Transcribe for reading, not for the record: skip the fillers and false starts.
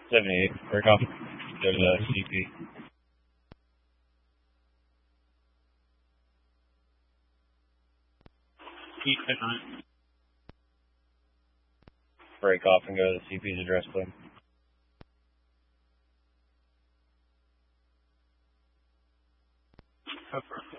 78. Break off. Go to the CP. Keep it on. Break off and go to the CP's address, please. Cover.